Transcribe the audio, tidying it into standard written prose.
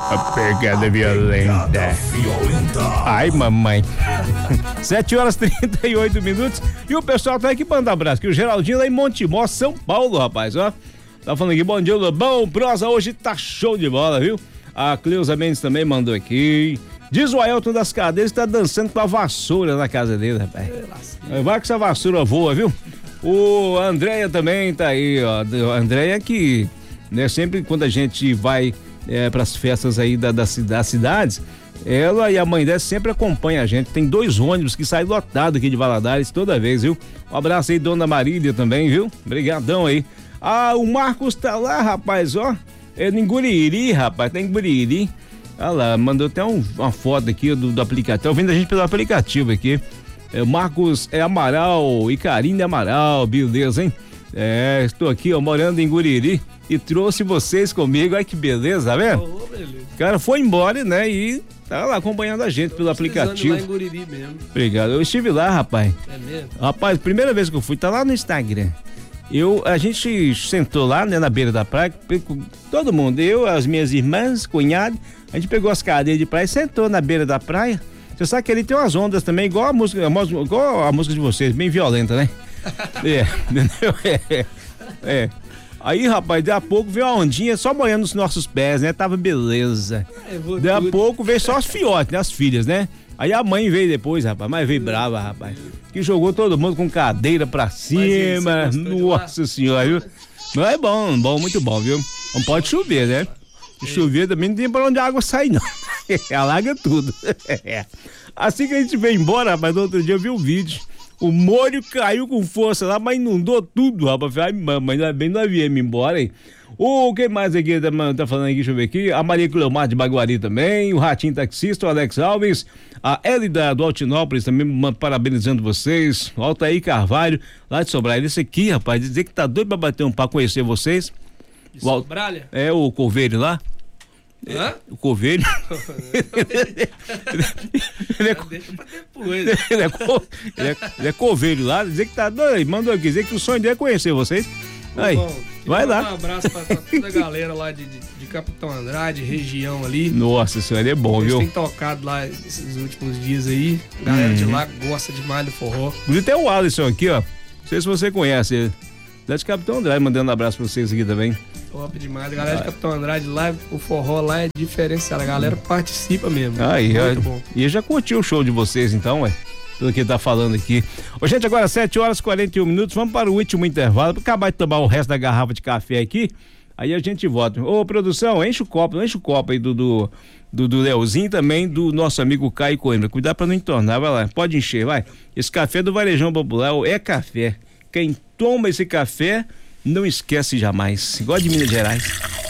A pegada violenta. Ai, mamãe. 7h38. E o pessoal tá aqui mandando abraço. Que o Geraldinho lá em Montemor, São Paulo, rapaz, ó. Tá falando aqui, bom dia, Lobão. Prosa hoje tá show de bola, viu? A Cleusa Mendes também mandou aqui. Diz o Ailton das Cadeiras que tá dançando com a vassoura na casa dele, rapaz. Vai que essa vassoura voa, viu? O Andréia também tá aí, ó. A Andréia que, né, sempre quando a gente vai pras festas aí das cidades, ela e a mãe dela sempre acompanham a gente. Tem 2 ônibus que saem lotados aqui de Valadares toda vez, viu? Um abraço aí, dona Marília também, viu? Obrigadão aí. Ah, o Marcos tá lá, rapaz, ó. É em Guriri, rapaz, tá em Guriri. Olha lá, mandou até uma foto aqui do aplicativo. Tá ouvindo a gente pelo aplicativo aqui. Marcos Amaral e Karine Amaral, beleza, hein? Estou aqui, ó, morando em Guriri e trouxe vocês comigo. Ai, que beleza, tá vendo? Oh, beleza. O cara foi embora, né? E tá lá acompanhando a gente pelo aplicativo. Lá em Guriri mesmo. Obrigado. Eu estive lá, rapaz. É mesmo? Rapaz, primeira vez que eu fui, tá lá no Instagram. A gente sentou lá, né, na beira da praia, todo mundo, eu, as minhas irmãs, cunhado, a gente pegou as cadeiras de praia e sentou na beira da praia. Você sabe que ali tem umas ondas também, igual a música de vocês, bem violenta, né? Entendeu? Aí, rapaz, daí a pouco veio uma ondinha só molhando os nossos pés, né? Tava beleza. Daí a pouco veio só os fiotes, né? As filhas, né? Aí a mãe veio depois, rapaz, mas veio brava, rapaz. Que jogou todo mundo com cadeira pra cima. Nossa senhora, viu? Mas é bom, muito bom, viu? Não pode chover, né? Se chover também não tem pra onde a água sair, não. Alaga tudo. Assim que a gente veio embora, rapaz, no outro dia eu vi um vídeo. O molho caiu com força lá, mas inundou tudo, rapaz. Ai, mamãe, ainda bem nós viemos embora, hein? O que mais aqui tá falando aqui? Deixa eu ver aqui. A Maria Cleomar de Baguari também. O Ratinho Taxista, o Alex Alves. A Elida do Altinópolis também parabenizando vocês. O Altair Carvalho, lá de Sobralha. Esse aqui, rapaz, dizer que tá doido pra bater um papo, conhecer vocês. De Sobralha? O Coveiro lá. Hã? O Coveiro. Deixa pra depois. Ele é Coveiro lá, dizer que tá doido, mandou aqui, dizer que o sonho dele é conhecer vocês. Aí, bom, vai lá. Um abraço pra toda a galera lá de Capitão Andrade, região ali. Nossa senhora, é bom, eles viu? Eles têm tocado lá esses últimos dias aí. A galera de lá gosta demais do forró. Inclusive tem o Alisson aqui, ó. Não sei se você conhece ele. Lá de Capitão Andrade, mandando um abraço pra vocês aqui também. Top demais. A galera de Capitão Andrade lá, o forró lá é diferenciado. A galera participa mesmo. Aí, muito bom. E já curtiu o show de vocês então, ué? Pelo que tá falando aqui. Ô, gente, agora 7h41. Vamos para o último intervalo para acabar de tomar o resto da garrafa de café aqui. Aí a gente volta. Ô, produção, enche o copo aí do Leozinho também, do nosso amigo Caio Coimbra. Cuidado para não entornar, vai lá. Pode encher, vai. Esse café do Varejão Popular é café. Quem toma esse café não esquece jamais. Igual de Minas Gerais.